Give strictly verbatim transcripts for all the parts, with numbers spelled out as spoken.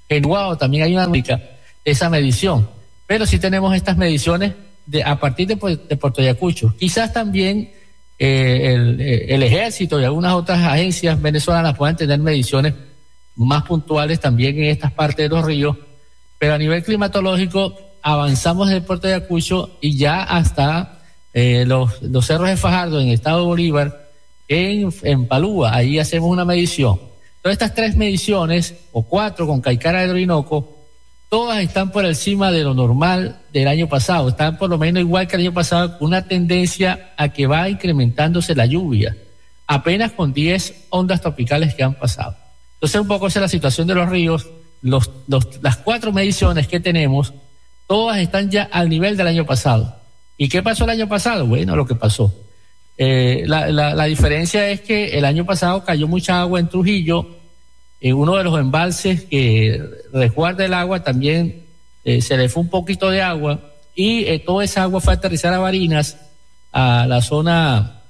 Genuado también hay una única esa medición, pero sí tenemos estas mediciones de a partir de, de Puerto Ayacucho. Quizás también eh, el, el ejército y algunas otras agencias venezolanas puedan tener mediciones más puntuales también en estas partes de los ríos, pero a nivel climatológico avanzamos desde Puerto Ayacucho y ya hasta eh, los, los cerros de Fajardo en el estado de Bolívar, en, en Palúa, ahí hacemos una medición. Todas estas tres mediciones, o cuatro con Caicara del Orinoco, todas están por encima de lo normal del año pasado, están por lo menos igual que el año pasado, con una tendencia a que va incrementándose la lluvia, apenas con diez ondas tropicales que han pasado. Entonces un poco esa es la situación de los ríos. Los, los, las cuatro mediciones que tenemos, todas están ya al nivel del año pasado. ¿Y qué pasó el año pasado? Bueno, lo que pasó. Eh, la, la, la diferencia es que el año pasado cayó mucha agua en Trujillo, en uno de los embalses que resguarda el agua también eh, se le fue un poquito de agua y eh, toda esa agua fue a aterrizar a Barinas, a la zona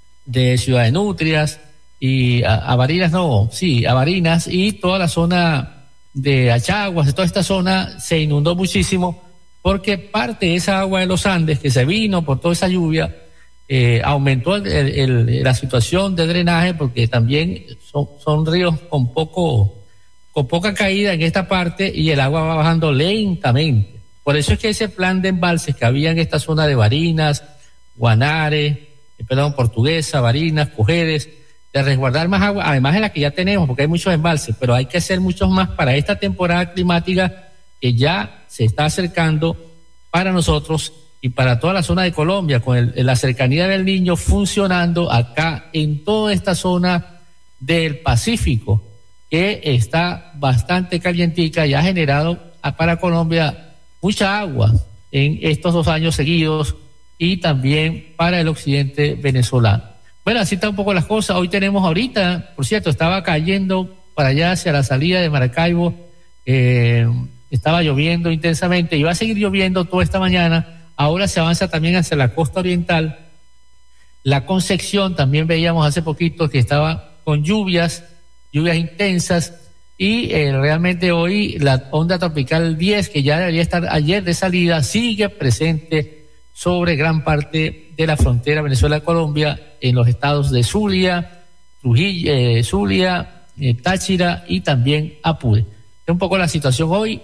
de Ciudad de Nutrias, y a, a Barinas no, sí, a Barinas, y toda la zona de Achaguas, toda esta zona se inundó muchísimo porque parte de esa agua de los Andes que se vino por toda esa lluvia eh, aumentó el, el, el, la situación de drenaje, porque también son, son ríos con poco con poca caída en esta parte y el agua va bajando lentamente. Por eso es que ese plan de embalses que había en esta zona de Barinas, Guanare, eh, perdón, Portuguesa, Barinas, Cojedes, de resguardar más agua, además de la que ya tenemos, porque hay muchos embalses, pero hay que hacer muchos más para esta temporada climática que ya se está acercando para nosotros y para toda la zona de Colombia, con el, la cercanía del Niño funcionando acá en toda esta zona del Pacífico, que está bastante calientica y ha generado para Colombia mucha agua en estos dos años seguidos y también para el occidente venezolano. Bueno, así están un poco las cosas. Hoy tenemos ahorita, por cierto, estaba cayendo para allá hacia la salida de Maracaibo, eh, estaba lloviendo intensamente y va a seguir lloviendo toda esta mañana. Ahora se avanza también hacia la costa oriental. La Concepción también veíamos hace poquito que estaba con lluvias, lluvias intensas, y eh, realmente hoy la onda tropical diez, que ya debería estar ayer de salida, sigue presente sobre gran parte de la frontera Venezuela-Colombia, en los estados de Zulia, Trujillo, eh, Zulia, eh, Táchira y también Apure. Es un poco la situación hoy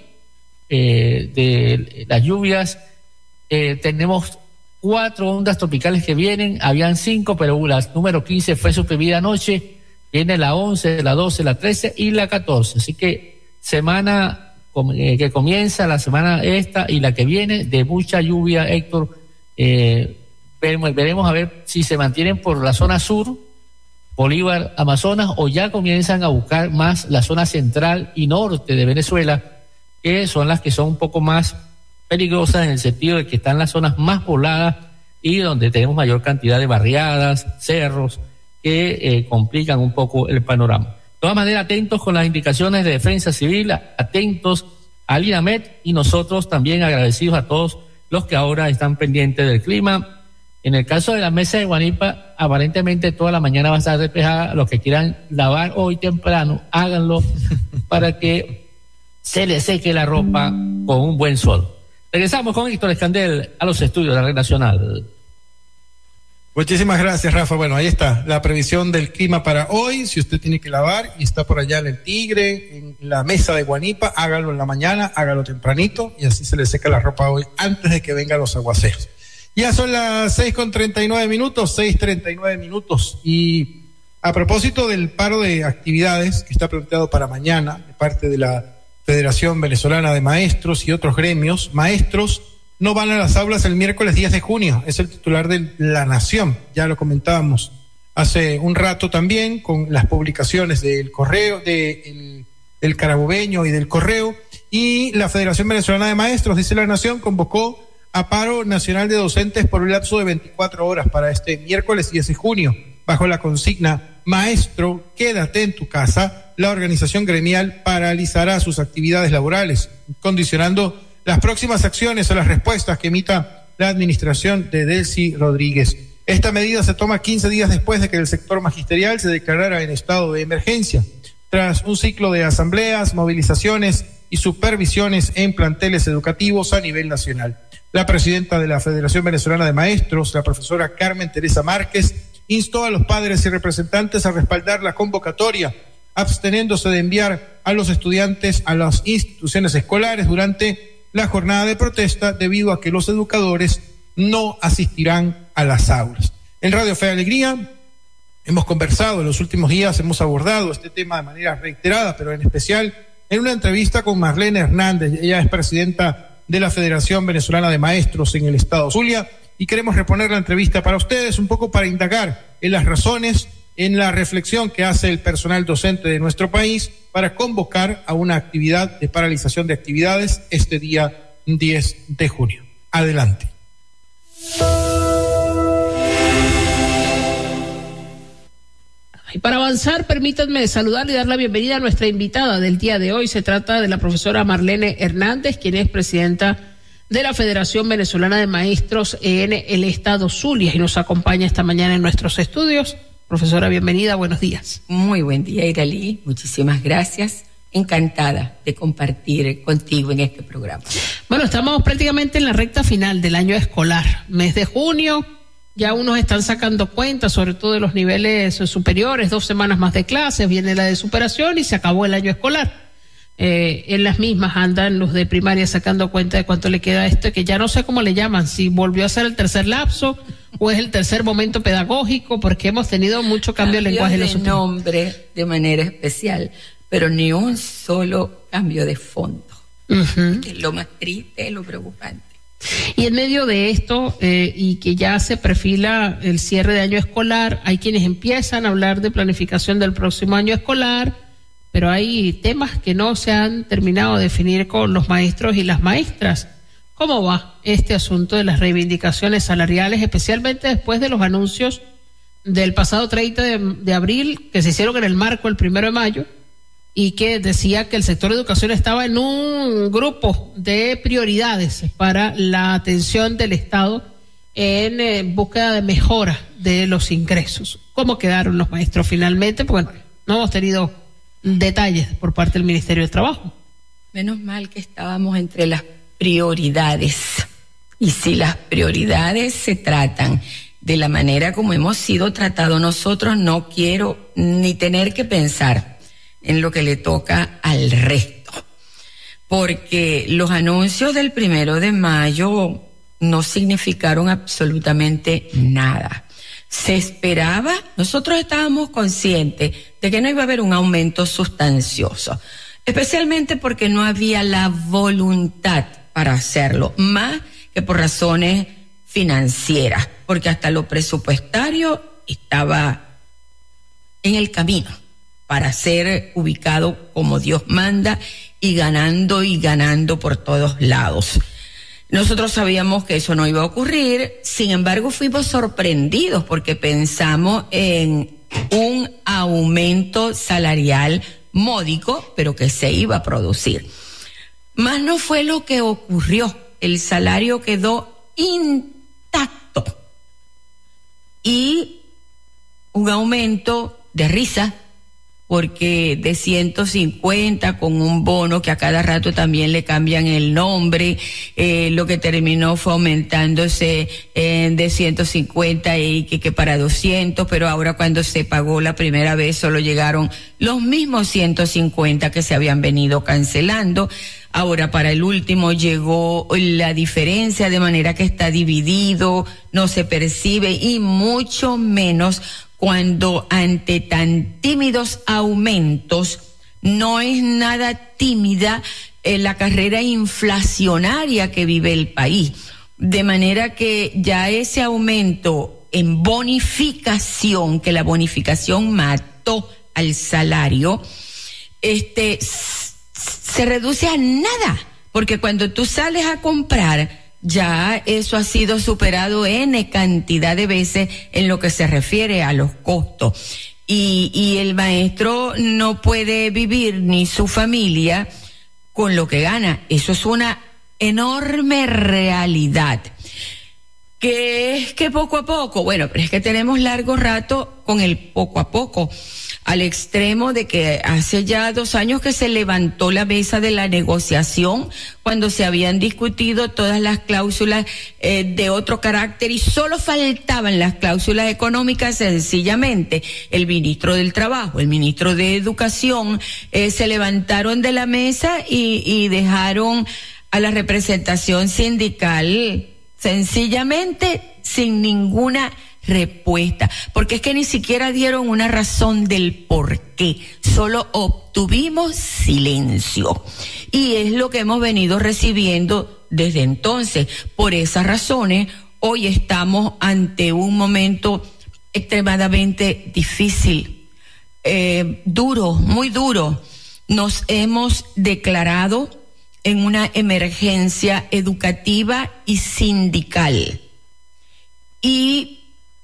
eh, de las lluvias. Eh, tenemos cuatro ondas tropicales que vienen, habían cinco, pero la número quince fue suprimida anoche. Viene la once, la doce, la trece y la catorce. Así que semana eh, que comienza, la semana esta y la que viene, de mucha lluvia, Héctor. Eh, veremos, veremos a ver si se mantienen por la zona sur, Bolívar, Amazonas, o ya comienzan a buscar más la zona central y norte de Venezuela, que son las que son un poco más peligrosas en el sentido de que están las zonas más pobladas y donde tenemos mayor cantidad de barriadas, cerros, que eh, complican un poco el panorama. De todas maneras, atentos con las indicaciones de Defensa Civil, atentos al INAMED, y nosotros también agradecidos a todos los que ahora están pendientes del clima. En el caso de la mesa de Guanipa, aparentemente toda la mañana va a estar despejada. Los que quieran lavar hoy temprano, háganlo para que se les seque la ropa con un buen sol. Regresamos con Héctor Escandel a los estudios de la Red Nacional. Muchísimas gracias, Rafa. Bueno, ahí está la previsión del clima para hoy. Si usted tiene que lavar y está por allá en el Tigre, en la mesa de Guanipa, hágalo en la mañana, hágalo tempranito y así se le seca la ropa hoy antes de que vengan los aguaceros. Ya son las seis con treinta y nueve minutos, seis treinta y nueve minutos. Y a propósito del paro de actividades que está planteado para mañana de parte de la Federación Venezolana de Maestros y otros gremios, maestros no van a las aulas el miércoles diez de junio, es el titular de La Nación, ya lo comentábamos hace un rato también con las publicaciones del Correo, de el, del Carabobeño y del Correo, y la Federación Venezolana de Maestros, dice La Nación, convocó a paro nacional de docentes por un lapso de veinticuatro horas para este miércoles diez de junio, bajo la consigna Maestro, quédate en tu casa. La organización gremial paralizará sus actividades laborales, condicionando las próximas acciones o las respuestas que emita la administración de Delcy Rodríguez. Esta medida se toma quince días después de que el sector magisterial se declarara en estado de emergencia, tras un ciclo de asambleas, movilizaciones y supervisiones en planteles educativos a nivel nacional. La presidenta de la Federación Venezolana de Maestros, la profesora Carmen Teresa Márquez, instó a los padres y representantes a respaldar la convocatoria, absteniéndose de enviar a los estudiantes a las instituciones escolares durante la jornada de protesta debido a que los educadores no asistirán a las aulas. En Radio Fe y Alegría hemos conversado en los últimos días, hemos abordado este tema de manera reiterada, pero en especial en una entrevista con Marlene Hernández. Ella es presidenta de la Federación Venezolana de Maestros en el estado Zulia, y queremos reponer la entrevista para ustedes, un poco para indagar en las razones, en la reflexión que hace el personal docente de nuestro país para convocar a una actividad de paralización de actividades este día diez de junio. Adelante. Y para avanzar, permítanme saludar y dar la bienvenida a nuestra invitada del día de hoy. Se trata de la profesora Marlene Hernández, quien es presidenta de la Federación Venezolana de Maestros en el estado Zulia y nos acompaña esta mañana en nuestros estudios. Profesora, bienvenida, buenos días. Muy buen día, Iralí, muchísimas gracias. Encantada de compartir contigo en este programa. Bueno, estamos prácticamente en la recta final del año escolar, mes de junio. Ya unos están sacando cuentas, sobre todo de los niveles superiores, dos semanas más de clases, viene la de superación y se acabó el año escolar. Eh, en las mismas andan los de primaria sacando cuenta de cuánto le queda a esto, que ya no sé cómo le llaman, si volvió a ser el tercer lapso o es el tercer momento pedagógico, porque hemos tenido mucho cambio de lenguaje en los últimos. Nombre de manera especial, pero ni un solo cambio de fondo. Uh-huh. Es lo más triste, es lo preocupante. Y en medio de esto, eh, y que ya se perfila el cierre de año escolar, hay quienes empiezan a hablar de planificación del próximo año escolar, pero hay temas que no se han terminado de definir con los maestros y las maestras. ¿Cómo va este asunto de las reivindicaciones salariales, especialmente después de los anuncios del pasado treinta de, de abril, que se hicieron en el marco el primero de mayo, y que decía que el sector de educación estaba en un grupo de prioridades para la atención del Estado en eh, búsqueda de mejora de los ingresos? ¿Cómo quedaron los maestros finalmente? Pues bueno, no hemos tenido detalles por parte del Ministerio de Trabajo. Menos mal que estábamos entre las prioridades. Y si las prioridades se tratan de la manera como hemos sido tratados nosotros, no quiero ni tener que pensar en lo que le toca al resto, porque los anuncios del primero de mayo no significaron absolutamente nada. Se esperaba, nosotros estábamos conscientes de que no iba a haber un aumento sustancioso, especialmente porque no había la voluntad para hacerlo, más que por razones financieras, porque hasta lo presupuestario estaba en el camino para ser ubicado como Dios manda y ganando y ganando por todos lados. Nosotros sabíamos que eso no iba a ocurrir, sin embargo fuimos sorprendidos porque pensamos en un aumento salarial módico, pero que se iba a producir. Más no fue lo que ocurrió, el salario quedó intacto y un aumento de risa, porque de ciento cincuenta con un bono que a cada rato también le cambian el nombre, eh, lo que terminó fue aumentándose eh, de ciento cincuenta y que, que para doscientos, pero ahora cuando se pagó la primera vez solo llegaron los mismos ciento cincuenta que se habían venido cancelando. Ahora para el último llegó la diferencia, de manera que está dividido, no se percibe, y mucho menos cuando ante tan tímidos aumentos no es nada tímida eh, la carrera inflacionaria que vive el país. De manera que ya ese aumento en bonificación, que la bonificación mató al salario, este se reduce a nada, porque cuando tú sales a comprar, ya eso ha sido superado N cantidad de veces en lo que se refiere a los costos. Y, y el maestro no puede vivir ni su familia con lo que gana. Eso es una enorme realidad. Que es que poco a poco, bueno, pero es que tenemos largo rato con el poco a poco. al extremo de que hace ya dos años que se levantó la mesa de la negociación cuando se habían discutido todas las cláusulas eh, de otro carácter y solo faltaban las cláusulas económicas. Sencillamente el ministro del Trabajo, el ministro de Educación eh, se levantaron de la mesa y, y dejaron a la representación sindical sencillamente sin ninguna respuesta, porque es que ni siquiera dieron una razón del por qué, solo obtuvimos silencio. Y es lo que hemos venido recibiendo desde entonces. Por esas razones, hoy estamos ante un momento extremadamente difícil, eh, duro, muy duro. Nos hemos declarado en una emergencia educativa y sindical. Y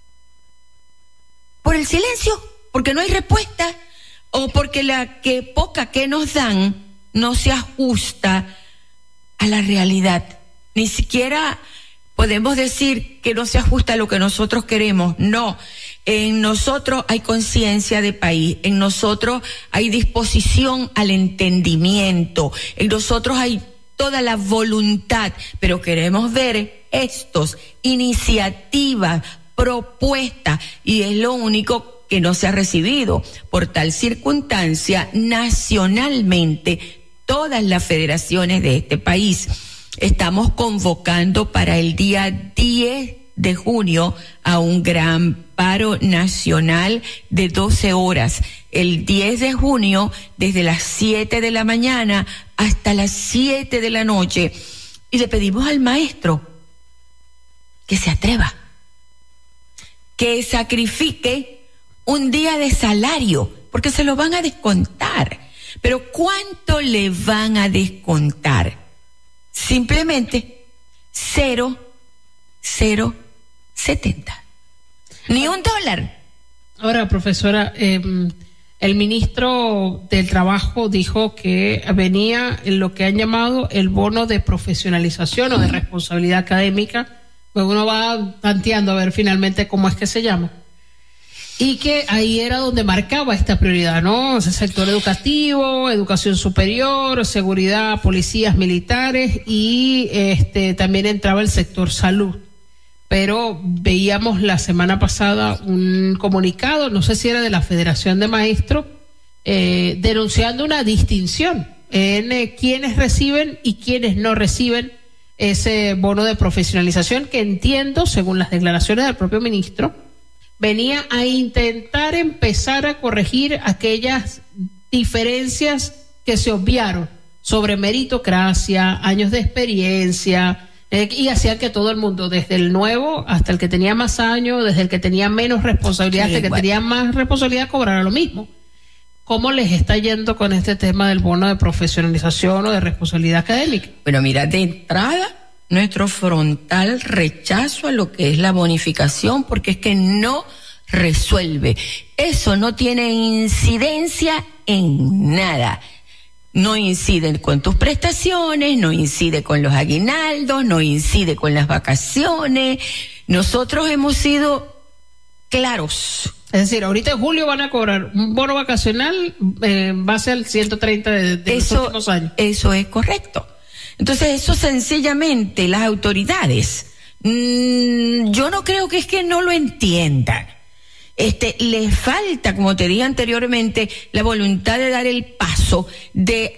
por el silencio, porque no hay respuesta, o porque la que poca que nos dan no se ajusta a la realidad. Ni siquiera podemos decir que no se ajusta a lo que nosotros queremos. No, en nosotros hay conciencia de país, en nosotros hay disposición al entendimiento, en nosotros hay toda la voluntad, pero queremos ver estos iniciativas, propuesta, y es lo único que no se ha recibido. Por tal circunstancia, nacionalmente, todas las federaciones de este país estamos convocando para el día diez de junio a un gran paro nacional de doce horas. El diez de junio, desde las siete de la mañana hasta las siete de la noche. Y le pedimos al maestro que se atreva, que sacrifique un día de salario, porque se lo van a descontar. Pero ¿cuánto le van a descontar? Simplemente cero, cero, setenta. Ni un dólar. Ahora, profesora, eh, el ministro del Trabajo dijo que venía en lo que han llamado el bono de profesionalización o de responsabilidad académica. Pues uno va tanteando a ver finalmente cómo es que se llama. Y que ahí era donde marcaba esta prioridad, ¿no? Ese sector educativo, educación superior, seguridad, policías, militares, y este también entraba el sector salud. Pero veíamos la semana pasada un comunicado, no sé si era de la Federación de Maestros, eh, denunciando una distinción en eh, quienes reciben y quienes no reciben ese bono de profesionalización, que entiendo, según las declaraciones del propio ministro, venía a intentar empezar a corregir aquellas diferencias que se obviaron sobre meritocracia, años de experiencia, eh, y hacían que todo el mundo, desde el nuevo hasta el que tenía más años, desde el que tenía menos responsabilidad hasta el que bueno. tenía más responsabilidad, cobrara lo mismo. ¿Cómo les está yendo con este tema del bono de profesionalización o de responsabilidad académica? Bueno, mira, de entrada, nuestro frontal rechazo a lo que es la bonificación, porque es que no resuelve. Eso no tiene incidencia en nada. No incide con tus prestaciones, no incide con los aguinaldos, no incide con las vacaciones. Nosotros hemos sido claros. Es decir, ahorita en julio van a cobrar un bono vacacional eh, en base al ciento treinta de, de eso, los últimos años. Eso es correcto. Entonces, eso sencillamente las autoridades, mmm, yo no creo que es que no lo entiendan. Este, les falta, como te dije anteriormente, la voluntad de dar el paso, de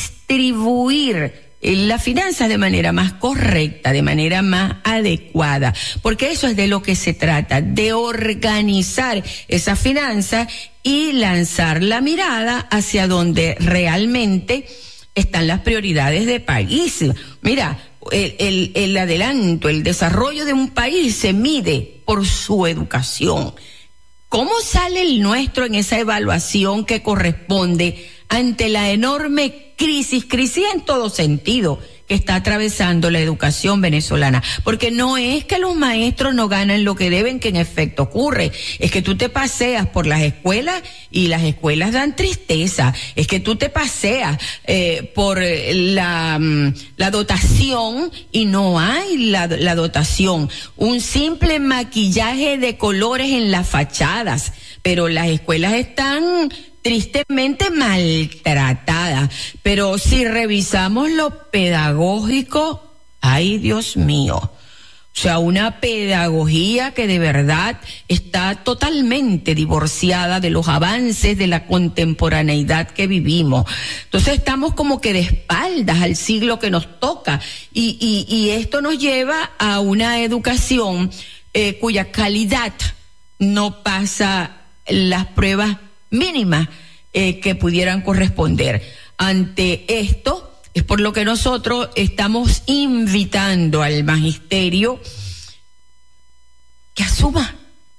distribuir las finanzas de manera más correcta, de manera más adecuada, porque eso es de lo que se trata, de organizar esas finanzas y lanzar la mirada hacia donde realmente están las prioridades de país. Mira, el, el, el adelanto, el desarrollo de un país se mide por su educación. ¿Cómo sale el nuestro en esa evaluación que corresponde ante la enorme crisis, crisis en todo sentido, que está atravesando la educación venezolana? Porque no es que los maestros no ganan lo que deben, que en efecto ocurre, es que tú te paseas por las escuelas y las escuelas dan tristeza, es que tú te paseas eh, por la, la dotación y no hay la, la dotación, un simple maquillaje de colores en las fachadas pero las escuelas están tristemente maltratadas. Pero si revisamos lo pedagógico, ay Dios mío, o sea, una pedagogía que de verdad está totalmente divorciada de los avances de la contemporaneidad que vivimos. Entonces estamos como que de espaldas al siglo que nos toca, y, y, y esto nos lleva a una educación eh, cuya calidad no pasa las pruebas mínimas eh, que pudieran corresponder. Ante esto es por lo que nosotros estamos invitando al magisterio que asuma.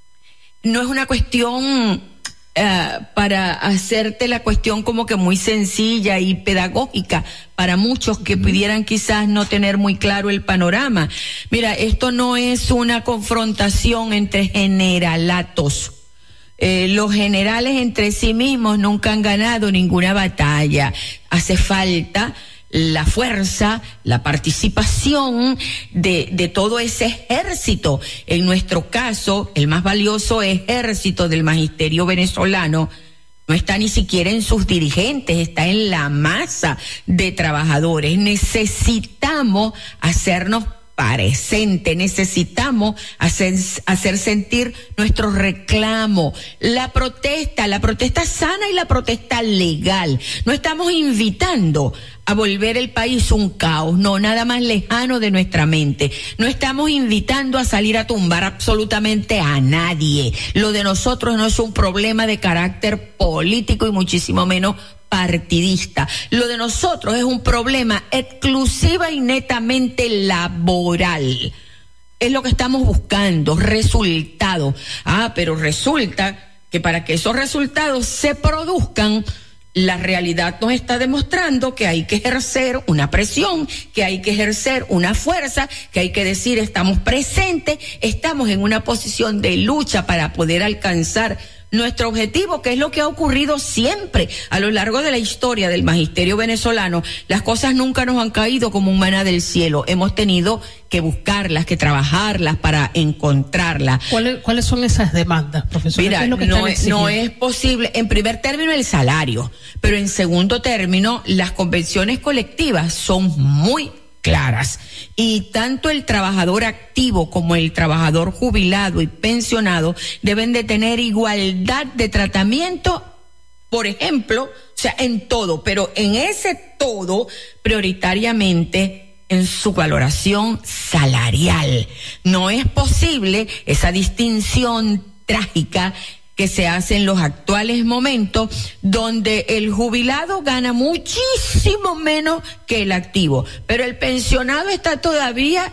No es una cuestión uh, para hacerte la cuestión como que muy sencilla y pedagógica para muchos que pudieran quizás no tener muy claro el panorama. Mira, esto no es una confrontación entre generalatos. Eh, los generales entre sí mismos nunca han ganado ninguna batalla. Hace falta la fuerza, la participación de, de todo ese ejército. En nuestro caso, el más valioso ejército del magisterio venezolano no está ni siquiera en sus dirigentes, está en la masa de trabajadores. Necesitamos hacernos presente, necesitamos hacer, hacer sentir nuestro reclamo, la protesta, la protesta sana y la protesta legal. No estamos invitando a volver el país un caos, no, nada más lejano de nuestra mente. No estamos invitando a salir a tumbar absolutamente a nadie. Lo de nosotros no es un problema de carácter político y muchísimo menos partidista. Lo de nosotros es un problema exclusiva y netamente laboral. Es lo que estamos buscando, resultados. Ah, pero resulta que para que esos resultados se produzcan, la realidad nos está demostrando que hay que ejercer una presión, que hay que ejercer una fuerza, que hay que decir estamos presentes, estamos en una posición de lucha para poder alcanzar nuestro objetivo, que es lo que ha ocurrido siempre a lo largo de la historia del magisterio venezolano. Las cosas nunca nos han caído como un maná del cielo. Hemos tenido que buscarlas, que trabajarlas para encontrarlas. ¿Cuáles, ¿Cuáles son esas demandas, profesor? Mira, es lo que no, es, no es posible, en primer término, el salario, pero en segundo término, las convenciones colectivas son muy claras, y tanto el trabajador activo como el trabajador jubilado y pensionado deben de tener igualdad de tratamiento, por ejemplo, o sea, en todo, pero en ese todo, prioritariamente en su valoración salarial. No es posible esa distinción trágica que se hace en los actuales momentos, donde el jubilado gana muchísimo menos que el activo, pero el pensionado está todavía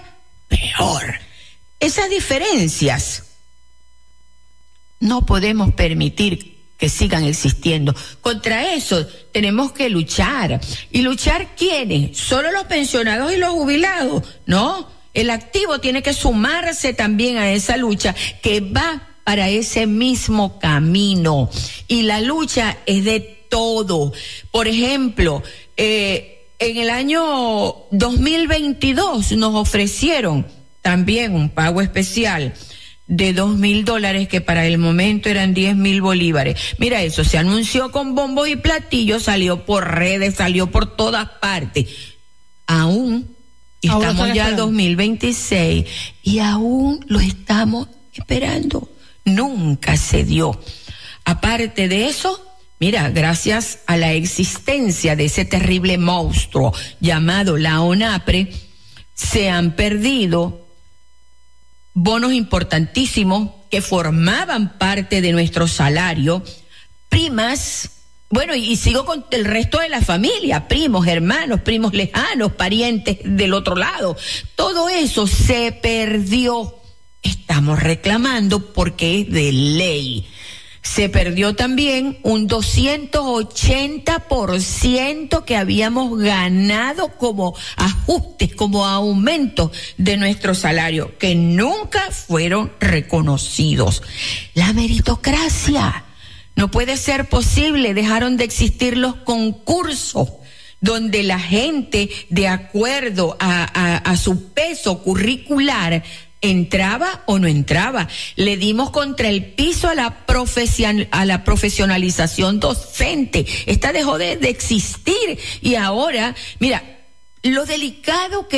peor. Esas diferencias no podemos permitir que sigan existiendo. Contra eso tenemos que luchar. ¿Y luchar quiénes? ¿Solo los pensionados y los jubilados? No, el activo tiene que sumarse también a esa lucha que va para ese mismo camino, y la lucha es de todo. Por ejemplo, eh, en el año dos mil veintidós nos ofrecieron también un pago especial de dos mil dólares, que para el momento eran diez mil bolívares. Mira, eso se anunció con bombo y platillo, salió por redes, salió por todas partes. Aún estamos ya en dos mil veintiséis y aún lo estamos esperando. Nunca se dio. Aparte de eso, mira, gracias a la existencia de ese terrible monstruo llamado la ONAPRE, se han perdido bonos importantísimos que formaban parte de nuestro salario, primas, bueno, y, y sigo con el resto de la familia, primos, hermanos, primos lejanos, parientes del otro lado. Todo eso se perdió. Estamos reclamando porque es de ley. Se perdió también un doscientos ochenta por ciento que habíamos ganado como ajustes, como aumento de nuestro salario, que nunca fueron reconocidos. La meritocracia. No puede ser posible. Dejaron de existir los concursos donde la gente, de acuerdo a, a, a su peso curricular, ¿entraba o no entraba? Le dimos contra el piso a la profesion, a la profesionalización docente. Esta dejó de, de existir y ahora, mira, lo delicado que